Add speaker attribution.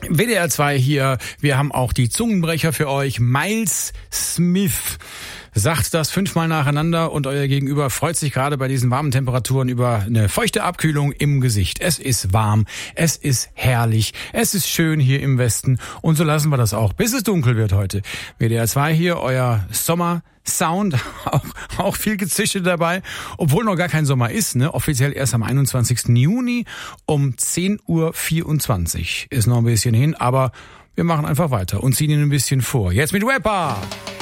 Speaker 1: WDR 2 hier. Wir haben auch die Zungenbrecher für euch. Miles Smith sagt das 5-mal nacheinander und euer Gegenüber freut sich gerade bei diesen warmen Temperaturen über eine feuchte Abkühlung im Gesicht. Es ist warm, es ist herrlich, es ist schön hier im Westen und so lassen wir das auch, bis es dunkel wird heute. WDR 2 hier, euer Sommer-Sound, auch viel Gezische dabei, obwohl noch gar kein Sommer ist, ne? Offiziell erst am 21. Juni um 10.24 Uhr. Ist noch ein bisschen hin, aber wir machen einfach weiter und ziehen ihn ein bisschen vor. Jetzt mit Rapper!